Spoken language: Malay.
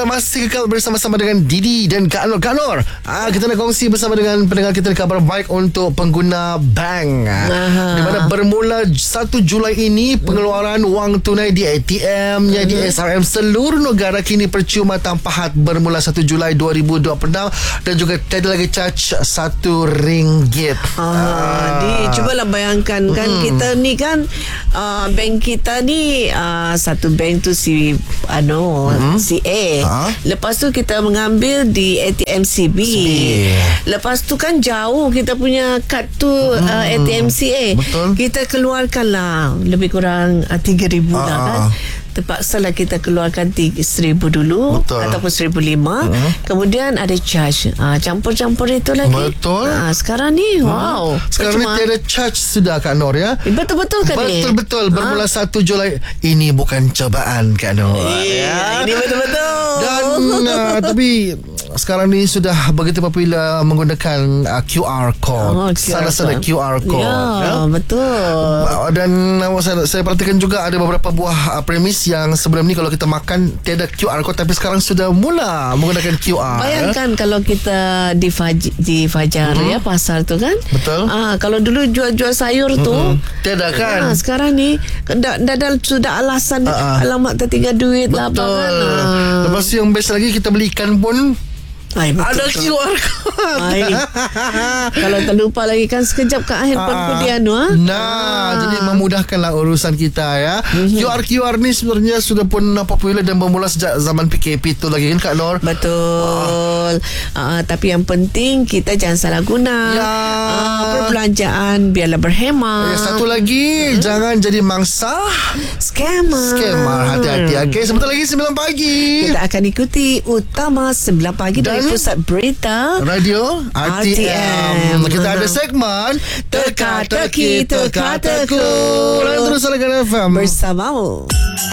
masih kekal bersama-sama dengan Didi dan Kak Nur. Kak Nur, kita nak kongsi bersama dengan pendengar kita kabar baik untuk pengguna bank. Di mana bermula 1 Julai ini pengeluaran wang tunai di ATM, di SRM seluruh negara kini percuma tanpa had bermula 1 Julai 2026 dan juga tiada lagi charge RM1. Cubalah bayangkan kan kita ni kan bank kita ni satu bank tu si CA. Lepas tu kita mengambil di ATM CB. Lepas tu kan jauh kita punya kad tu ATM CA. Betul. Kita keluarkan lah lebih kurang 3,000 lah kan. Terpaksalah kita keluarkan 3,000 dulu. Betul. Ataupun 1,500. Kemudian ada charge, campur-campur itu lagi. Betul. Sekarang ni sekarang ni tiada charge sudah Kak Nur ya. Betul-betul kan ni? Betul-betul. Bermula 1 Julai. Ini bukan cobaan Kak Nur Ini betul-betul. Dan tapi sekarang ni sudah begitu popular menggunakan QR code. Sana-sana QR code. Betul. Dan saya perhatikan juga ada beberapa buah premis yang sebelum ni kalau kita makan tiada QR code, tapi sekarang sudah mula menggunakan QR. Bayangkan kalau kita di Fajar ya, pasar tu kan. Betul. Kalau dulu jual-jual sayur tu tiada kan. Sekarang ni dah sudah alasan alamak tertinggal duit lah apa kan. Lepas tu yang best lagi, kita beli ikan pun ada QR code. Kalau terlupa lagi kan sekejap kat handphone kemudian jadi memudahkanlah urusan kita ya. QR ni sebenarnya sudah pun popular dan bermula sejak zaman PKP tu lagi kan Kak Nur. Betul. Tapi yang penting kita jangan salah guna. Perbelanjaan biarlah berhemat. Satu lagi, jangan jadi mangsa Scammer. Hati-hati. Okay, sebentar lagi 9 pagi kita akan ikuti Utama 9 pagi dari Pusat Berita Radio RTM. Kita ada segmen Teka-teki, Teka-teku. Terus Salakan FM bersamamu.